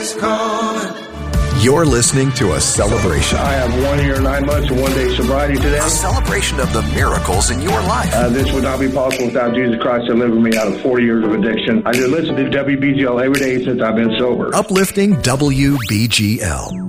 is calling. You're listening to a celebration. I have 1 year, 9 months, and 1 day sobriety today. A celebration of the miracles in your life. This would not be possible without Jesus Christ delivering me out of 40 years of addiction. I just listened to WBGL every day since I've been sober. Uplifting WBGL.